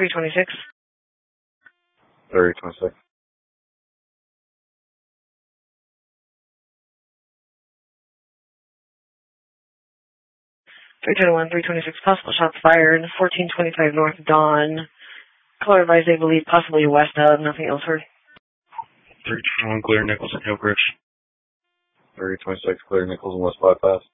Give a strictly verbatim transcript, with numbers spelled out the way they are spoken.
three twenty-six. three twenty-six. three twenty-one, three twenty-six, possible shots fired. fourteen twenty-five North Dawn. Color advised, they believe, possibly west of. Nothing else heard. three twenty-one, clear Nichols and Hillbridge. three twenty-six, clear Nichols and West bypass.